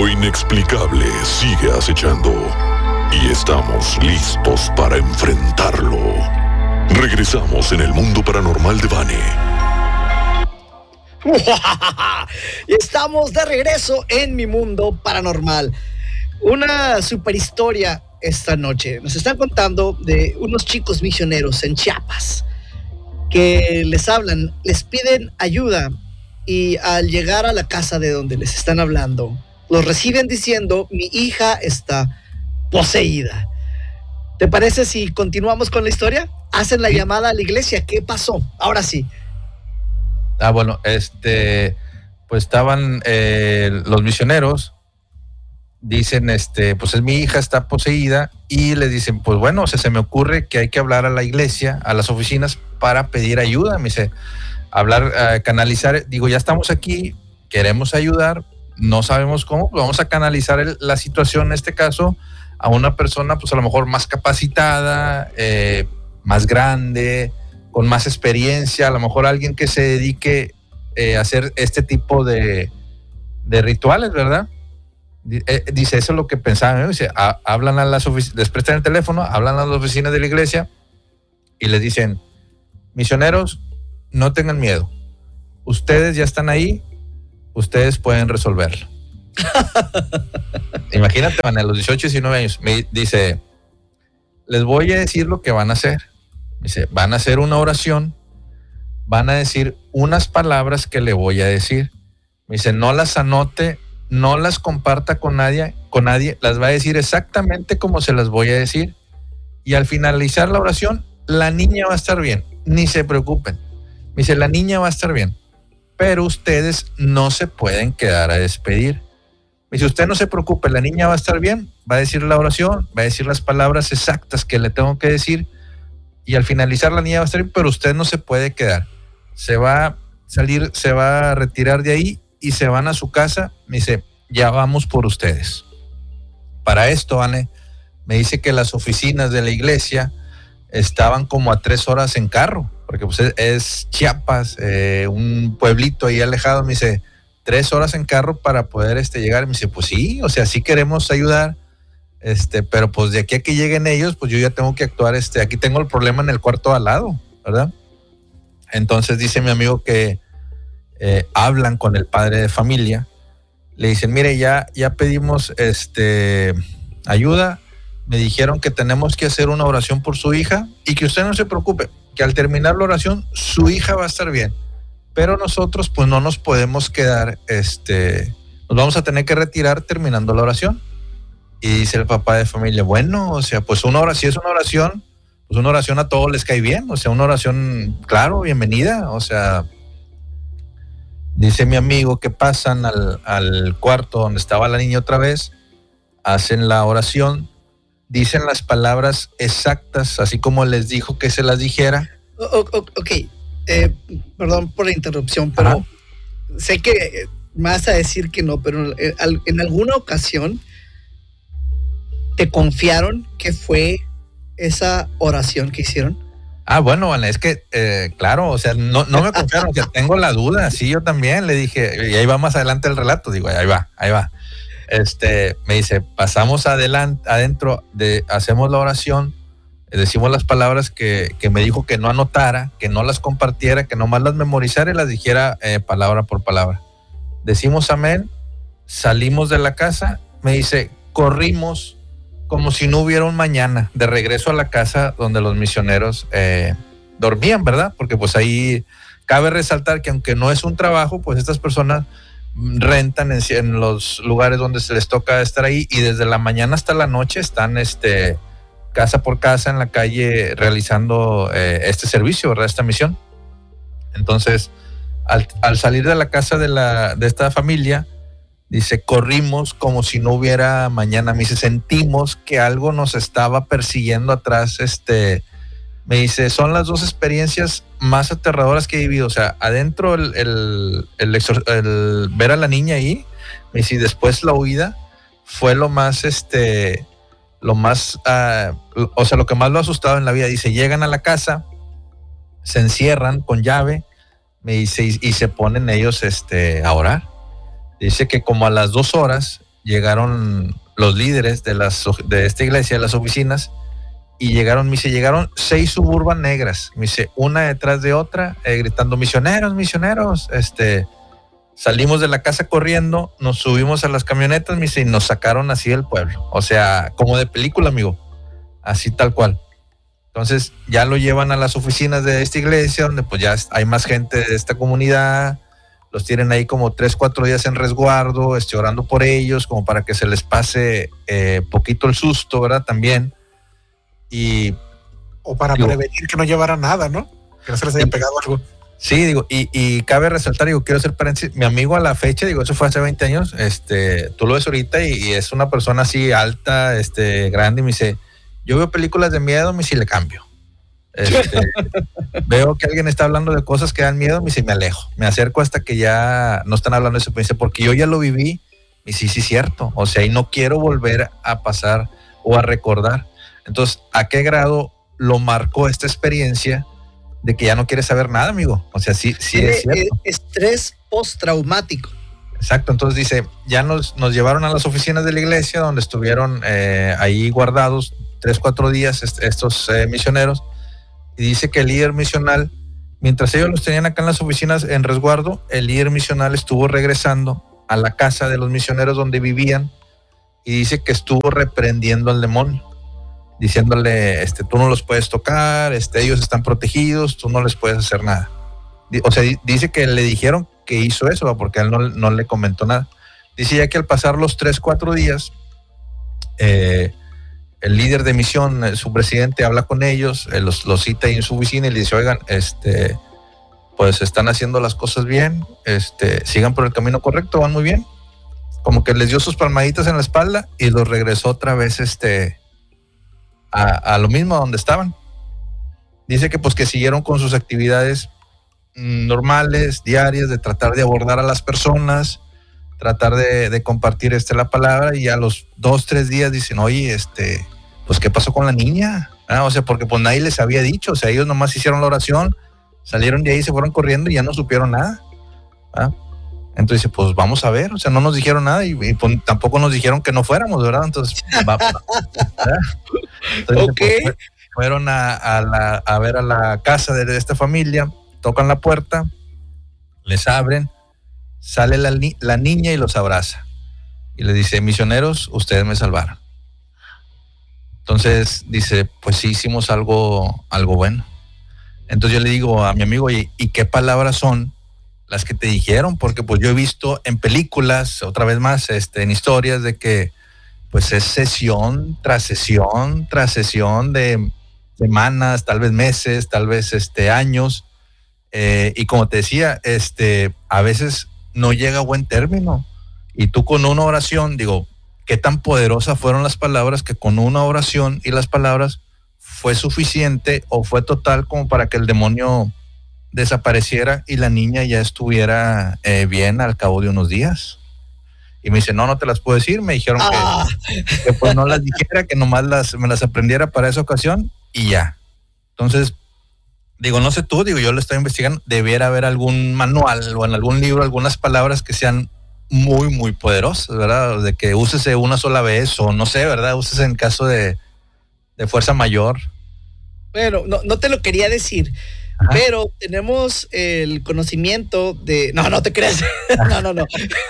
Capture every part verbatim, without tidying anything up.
Lo inexplicable sigue acechando y estamos listos para enfrentarlo. Regresamos en el mundo paranormal de Vane. Y estamos de regreso en mi mundo paranormal. Una super historia esta noche. Nos están contando de unos chicos misioneros en Chiapas que les hablan, les piden ayuda y al llegar a la casa de donde les están hablando, los reciben diciendo: mi hija está poseída. ¿Te parece si continuamos con la historia? Hacen la sí. llamada a la iglesia. ¿Qué pasó? Ahora sí. Ah, bueno, este, pues estaban eh, los misioneros, dicen, este, pues es mi hija, está poseída, y les dicen, pues bueno, o sea, se me ocurre que hay que hablar a la iglesia, a las oficinas, para pedir ayuda. Me dice, hablar, uh, canalizar, digo, ya estamos aquí, queremos ayudar, no sabemos cómo, pues vamos a canalizar el, la situación, en este caso, a una persona, pues a lo mejor más capacitada, eh, más grande, con más experiencia, a lo mejor alguien que se dedique eh, a hacer este tipo de, de rituales, ¿verdad? Dice, eso es lo que pensaban. Dice, a, hablan a las oficinas, les prestan el teléfono, hablan a las oficinas de la iglesia y les dicen, misioneros, no tengan miedo, ustedes ya están ahí, ustedes pueden resolverlo. Imagínate, van a los dieciocho, diecinueve años, me dice, les voy a decir lo que van a hacer. Dice, van a hacer una oración, van a decir unas palabras que le voy a decir. Me dice, no las anote, no las comparta con nadie, con nadie, las va a decir exactamente como se las voy a decir. Y al finalizar la oración, la niña va a estar bien, ni se preocupen. Me dice, la niña va a estar bien, pero ustedes no se pueden quedar a despedir. Me dice, usted no se preocupe, la niña va a estar bien, va a decir la oración, va a decir las palabras exactas que le tengo que decir. Y al finalizar la niña va a estar bien, pero usted no se puede quedar. Se va a salir, se va a retirar de ahí y se van a su casa. Me dice, ya vamos por ustedes. Para esto, Anne, me dice que las oficinas de la iglesia estaban como a tres horas en carro, porque pues es, es Chiapas, eh, un pueblito ahí alejado. Me dice, tres horas en carro para poder este, llegar. Me dice, pues sí, o sea, sí queremos ayudar. Este, pero pues de aquí a que lleguen ellos, pues yo ya tengo que actuar, este, aquí tengo el problema en el cuarto al lado, ¿verdad? Entonces dice mi amigo que eh, hablan con el padre de familia, le dicen, mire, ya, ya pedimos este, ayuda, me dijeron que tenemos que hacer una oración por su hija y que usted no se preocupe, que al terminar la oración su hija va a estar bien, pero nosotros pues no nos podemos quedar, este, nos vamos a tener que retirar terminando la oración. Y dice el papá de familia, bueno, o sea, pues una oración, si es una oración, pues una oración a todos les cae bien, o sea, una oración, claro, bienvenida, o sea, dice mi amigo que pasan al, al cuarto donde estaba la niña otra vez, hacen la oración, dicen las palabras exactas, así como les dijo que se las dijera. O, o, ok, eh, perdón por la interrupción, pero Ajá. sé que me vas a decir que no, pero en alguna ocasión ¿te confiaron que fue esa oración que hicieron? Ah, bueno, Ana, es que, eh, claro, o sea, no, no me confiaron, o sea, tengo la duda, sí, yo también le dije, y ahí va más adelante el relato, digo, ahí va, ahí va. Este, me dice, pasamos adelante, adentro, de, hacemos la oración, decimos las palabras que, que me dijo que no anotara, que no las compartiera, que nomás las memorizara y las dijera eh, palabra por palabra. Decimos amén, salimos de la casa, me dice, corrimos como si no hubiera un mañana, de regreso a la casa donde los misioneros eh, dormían, ¿verdad? Porque pues ahí cabe resaltar que aunque no es un trabajo, pues estas personas rentan en, en los lugares donde se les toca estar ahí y desde la mañana hasta la noche están este, casa por casa en la calle realizando eh, este servicio, ¿verdad? Esta misión. Entonces, al, al salir de la casa de, la, de esta familia, dice, corrimos como si no hubiera mañana. Me dice, sentimos que algo nos estaba persiguiendo atrás. Este, me dice, son las dos experiencias más aterradoras que he vivido. O sea, adentro el, el, el, el, el ver a la niña ahí, me dice, y después la huida fue lo más, este, lo más, uh, o sea, lo que más lo ha asustado en la vida. Dice, llegan a la casa, se encierran con llave, me dice, y, y se ponen ellos, este, a orar. Dice que como a las dos horas llegaron los líderes de, las, de esta iglesia, de las oficinas, y llegaron, me dice, llegaron seis Suburban negras, me dice, una detrás de otra, eh, gritando, misioneros, misioneros, este, salimos de la casa corriendo, nos subimos a las camionetas, me dice, y nos sacaron así del pueblo, o sea, como de película, amigo, así tal cual. Entonces ya lo llevan a las oficinas de esta iglesia, donde pues ya hay más gente de esta comunidad, los tienen ahí como tres, cuatro días en resguardo, este, orando por ellos, como para que se les pase eh, poquito el susto, ¿verdad? También. Y, o para digo, prevenir que no llevara nada, ¿no? Que no se les haya pegado algo. Sí, digo, y, y cabe resaltar, digo, quiero hacer paréntesis, mi amigo a la fecha, digo, eso fue hace veinte años, este, tú lo ves ahorita y, y es una persona así alta, este, grande, y me dice, yo veo películas de miedo, me dice, le cambio. Este, veo que alguien está hablando de cosas que dan miedo, me dice, me alejo, me acerco hasta que ya no están hablando de eso, me dice, porque yo ya lo viví, y sí, sí, cierto, o sea, y no quiero volver a pasar o a recordar. Entonces, ¿a qué grado lo marcó esta experiencia de que ya no quiere saber nada, amigo? O sea, sí, sí es cierto. Estrés postraumático. Exacto, entonces dice, ya nos, nos llevaron a las oficinas de la iglesia donde estuvieron eh, ahí guardados tres, cuatro días est- estos eh, misioneros, y dice que el líder misional, mientras ellos los tenían acá en las oficinas en resguardo, el líder misional estuvo regresando a la casa de los misioneros donde vivían y dice que estuvo reprendiendo al demonio, diciéndole, este, tú no los puedes tocar, este, ellos están protegidos, tú no les puedes hacer nada. O sea, dice que le dijeron que hizo eso, porque a él no, no le comentó nada. Dice ya que al pasar los tres, cuatro días, eh, el líder de misión, su presidente, habla con ellos, eh, los, los cita ahí en su oficina y le dice, oigan, este, pues están haciendo las cosas bien, este, sigan por el camino correcto, van muy bien. Como que les dio sus palmaditas en la espalda y los regresó otra vez, este, A, a lo mismo donde estaban. Dice que pues que siguieron con sus actividades normales, diarias, de tratar de abordar a las personas, tratar de, de compartir este, la palabra, y a los dos, tres días dicen, oye, este, pues ¿qué pasó con la niña? Ah, o sea, porque pues nadie les había dicho, o sea, ellos nomás hicieron la oración, salieron de ahí, se fueron corriendo y ya no supieron nada. ¿Ah? Entonces, pues vamos a ver, o sea, no nos dijeron nada y, y pues, tampoco nos dijeron que no fuéramos, ¿verdad? Entonces, va, ¿verdad? Entonces okay. pues, fueron a, a, la, a ver a la casa de esta familia, tocan la puerta, les abren, sale la, la niña y los abraza y les dice, misioneros, ustedes me salvaron. Entonces dice, pues sí hicimos algo, algo bueno. Entonces yo le digo a mi amigo, ¿y, y qué palabras son las que te dijeron? Porque pues yo he visto en películas, otra vez más, este, en historias de que pues es sesión tras sesión tras sesión de semanas, tal vez meses, tal vez este, años, eh, y como te decía, este, a veces no llega a buen término, y tú con una oración, digo, qué tan poderosas fueron las palabras, que con una oración y las palabras fue suficiente o fue total como para que el demonio desapareciera y la niña ya estuviera eh, bien al cabo de unos días. Y me dice, no, no te las puedo decir. Me dijeron ah. que, que pues no las dijera, que nomás las, me las aprendiera para esa ocasión y ya. Entonces, digo, no sé tú, digo, yo lo estoy investigando, debiera haber algún manual o en algún libro algunas palabras que sean muy, muy poderosas, ¿verdad? De que úsese una sola vez o no sé, ¿verdad? Úsese en caso de, de fuerza mayor. Bueno, no, no te lo quería decir. Ajá. Pero tenemos el conocimiento de... No, no te creas. no, no, no.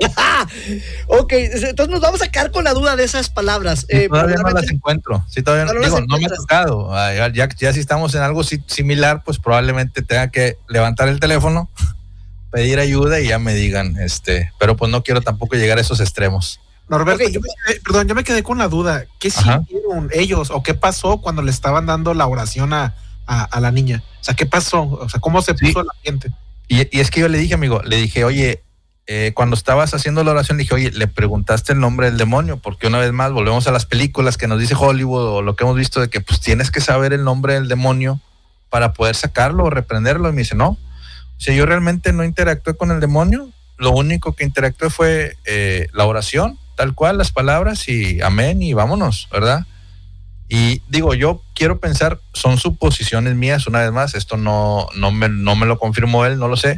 Ok, entonces nos vamos a quedar con la duda de esas palabras. Eh, todavía no las encuentro. Sí, todavía no, digo, no me ha tocado. Ya, ya, ya si estamos en algo similar, pues probablemente tenga que levantar el teléfono, pedir ayuda y ya me digan, este, pero pues no quiero tampoco llegar a esos extremos. Norberto, okay, yo me quedé, perdón, yo me quedé con la duda. ¿Qué Ajá. sintieron ellos o qué pasó cuando le estaban dando la oración a, a, a la niña? O sea, ¿qué pasó? O sea, ¿cómo se puso sí. el ambiente? Y, y es que yo le dije, amigo, le dije, oye, eh, cuando estabas haciendo la oración, le dije, oye, le preguntaste el nombre del demonio, porque una vez más volvemos a las películas que nos dice Hollywood o lo que hemos visto de que pues tienes que saber el nombre del demonio para poder sacarlo o reprenderlo. Y me dice, no, o sea, yo realmente no interactué con el demonio, lo único que interactué fue eh, la oración, tal cual, las palabras y amén y vámonos, ¿verdad? Y digo, yo quiero pensar, son suposiciones mías, una vez más, esto no, no, me, no me lo confirmó él, no lo sé,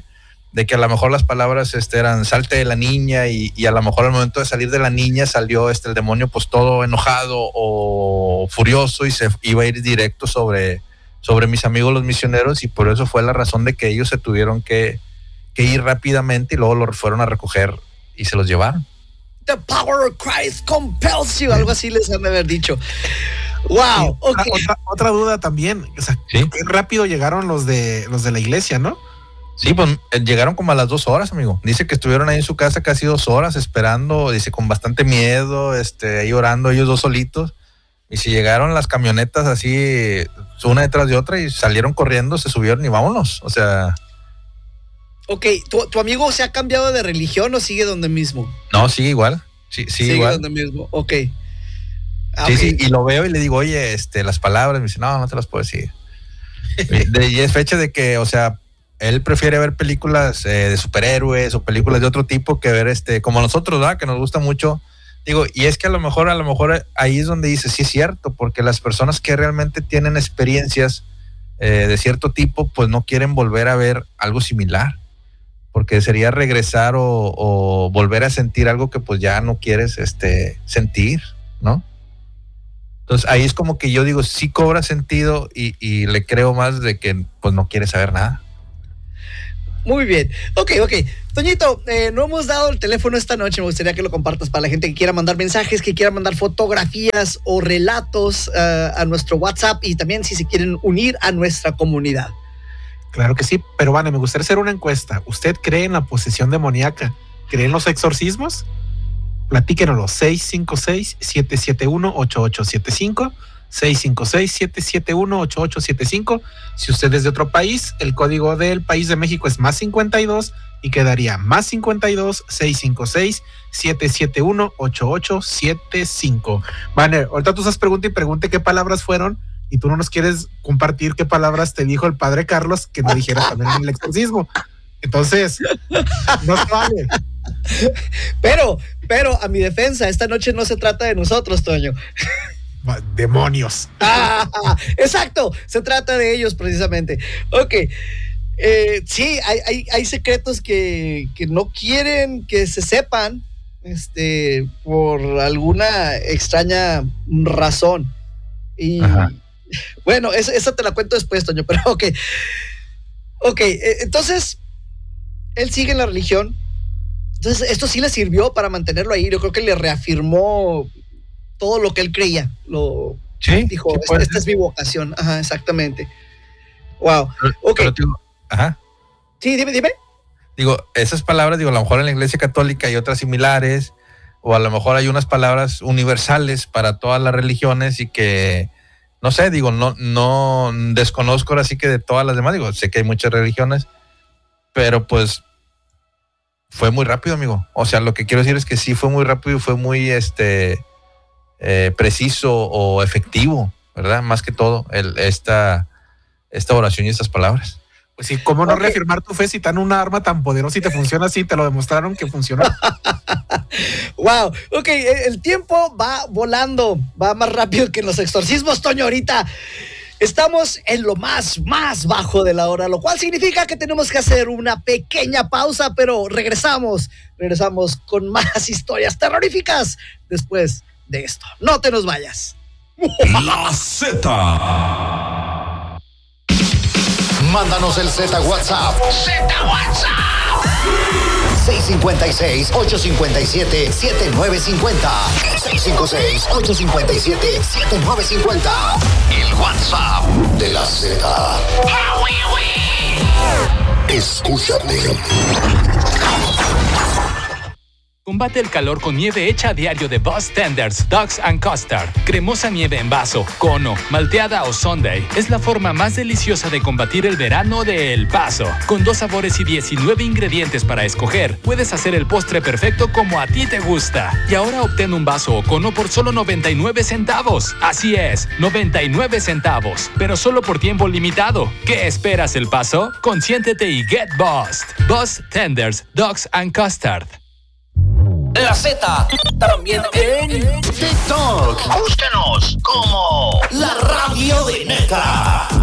de que a lo mejor las palabras este, eran salte de la niña y, y a lo mejor al momento de salir de la niña salió este, el demonio pues todo enojado o furioso y se iba a ir directo sobre, sobre mis amigos los misioneros, y por eso fue la razón de que ellos se tuvieron que, que ir rápidamente y luego lo fueron a recoger y se los llevaron. The power of Christ compels you, algo así les han de haber dicho. Wow, otra, okay. otra, otra duda también, o sea, ¿sí? Qué rápido llegaron los de los de la iglesia, ¿no? Sí, pues eh, llegaron como a las dos horas, amigo. Dice que estuvieron ahí en su casa casi dos horas esperando, dice, con bastante miedo, este, ahí orando ellos dos solitos. Y si llegaron las camionetas así, una detrás de otra, y salieron corriendo, se subieron y vámonos. O sea... Ok, ¿tu, tu amigo se ha cambiado de religión o sigue donde mismo? No, sigue igual. Sí, sí, sigue igual. donde mismo, ok. Ah, sí, okay. sí, y lo veo y le digo, oye, este, las palabras, me dice, no, no te las puedo decir. de, y es fecha de que, o sea, él prefiere ver películas eh, de superhéroes o películas de otro tipo que ver, este, como nosotros, ¿verdad? Que nos gusta mucho. Digo, y es que a lo mejor, a lo mejor ahí es donde dice, sí es cierto, porque las personas que realmente tienen experiencias eh, de cierto tipo, pues no quieren volver a ver algo similar, porque sería regresar o, o volver a sentir algo que pues ya no quieres este, sentir, ¿no? Entonces ahí es como que yo digo, sí cobra sentido y, y le creo más de que pues no quiere saber nada. Muy bien, ok, ok. Toñito, eh, no hemos dado el teléfono esta noche, me gustaría que lo compartas para la gente que quiera mandar mensajes, que quiera mandar fotografías o relatos uh, a nuestro WhatsApp, y también si se quieren unir a nuestra comunidad. Claro que sí, pero Vane, me gustaría hacer una encuesta. ¿Usted cree en la posesión demoníaca? ¿Cree en los exorcismos? Platíquenoslo, seis cinco seis, siete siete uno, ocho ocho siete cinco, seis cinco seis, siete siete uno, ocho ocho siete cinco. Si usted es de otro país, el código del país de México es más cincuenta y dos y quedaría más cincuenta y dos, seis cinco seis, siete siete uno, ocho ocho siete cinco. Vane, ahorita tú estás pregunta y pregunte qué palabras fueron, y tú no nos quieres compartir qué palabras te dijo el padre Carlos que no dijeras también en el exorcismo. Entonces, no se vale. Pero, pero a mi defensa, esta noche no se trata de nosotros, Toño. Demonios. Ah, exacto, se trata de ellos precisamente. Ok, eh, sí, hay, hay, hay secretos que, que no quieren que se sepan, este, por alguna extraña razón. Y ajá, bueno, esa, esa te la cuento después, Toño, pero ok. Ok, eh, entonces, él sigue en la religión. Entonces, esto sí le sirvió para mantenerlo ahí. Yo creo que le reafirmó todo lo que él creía. Lo sí, dijo, sí, esta, esta es mi vocación. Ajá, exactamente. Wow. Ok. Pero, pero, ajá. Sí, dime, dime. Digo, esas palabras, digo, a lo mejor en la Iglesia Católica hay otras similares, o a lo mejor hay unas palabras universales para todas las religiones y que, no sé, digo, no, no desconozco ahora sí que de todas las demás. Digo, sé que hay muchas religiones, pero pues fue muy rápido, amigo. O sea, lo que quiero decir es que sí fue muy rápido y fue muy este eh, preciso o efectivo, ¿verdad? Más que todo, el, esta, esta oración y estas palabras. Pues sí, ¿cómo no okay. reafirmar tu fe si tan una arma tan poderosa y te funciona así? Te lo demostraron que funcionó. Wow, ok, el tiempo va volando, va más rápido que los exorcismos, Toño, ahorita. Estamos en lo más, más bajo de la hora, lo cual significa que tenemos que hacer una pequeña pausa, pero regresamos, regresamos con más historias terroríficas después de esto. No te nos vayas. La Z. Mándanos el Z WhatsApp. Z WhatsApp. seis cinco seis, ocho cinco siete, siete nueve cinco cero. seis cinco seis, ocho cinco siete, siete nueve cinco cero. El WhatsApp de la Z. Escúchate. Combate el calor con nieve hecha a diario de Boss Tenders, Dogs and Custard. Cremosa nieve en vaso, cono, malteada o sundae. Es la forma más deliciosa de combatir el verano de El Paso. Con dos sabores y diecinueve ingredientes para escoger, puedes hacer el postre perfecto como a ti te gusta. Y ahora obtén un vaso o cono por solo noventa y nueve centavos. Así es, noventa y nueve centavos. Pero solo por tiempo limitado. ¿Qué esperas, El Paso? Consiéntete y get bossed. Boss Tenders, Dogs and Custard. La Z también en TikTok. Búscanos como La Radio de Neta.